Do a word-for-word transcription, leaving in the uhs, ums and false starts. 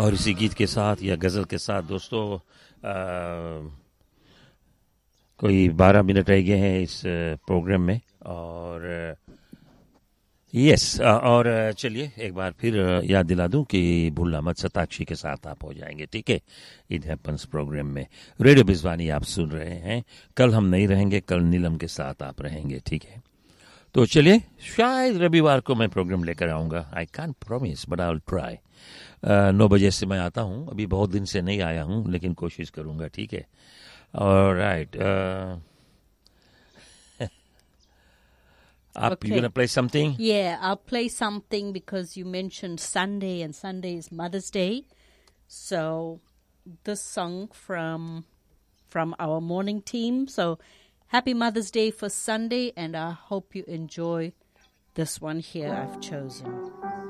और इसी गीत के साथ या गज़ल के साथ दोस्तों आ, कोई बारह मिनट रह गए हैं इस प्रोग्राम में और यस और चलिए एक बार फिर याद दिला दूं कि भूलना मत सताक्षी के साथ आप हो जाएंगे, ठीक है। इट हैपन्स प्रोग्राम में रेडियो बिजवानी आप सुन रहे हैं। कल हम नहीं रहेंगे, कल नीलम के साथ आप रहेंगे, ठीक है। तो चलिए शायद रविवार को मैं प्रोग्राम लेकर आऊँगा। I can't promise but I will try. नौ बजे से मैं आता हूँ, अभी बहुत दिन से नहीं आया हूँ लेकिन कोशिश करूँगा, ठीक है। Alright Up, okay. You gonna play something? Yeah, I'll play something because you mentioned Sunday, and Sunday is Mother's Day. So, this song from from our morning team. So, happy Mother's Day for Sunday, and I hope you enjoy this one here I've chosen.